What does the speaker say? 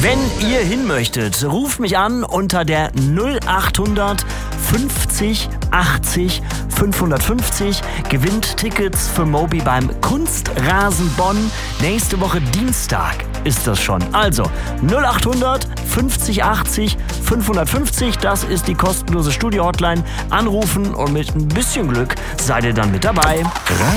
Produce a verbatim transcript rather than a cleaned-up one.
Wenn ihr hin möchtet, ruft mich an unter der null achthundert fünfzig achtzig fünfhundertfünfzig. Gewinnt Tickets für Moby beim Kunstrasen Bonn. Nächste Woche Dienstag ist das schon. Also null achthundert fünfzig achtzig fünfhundertfünfzig. Das ist die kostenlose Studio-Hotline. Anrufen und mit ein bisschen Glück seid ihr dann mit dabei.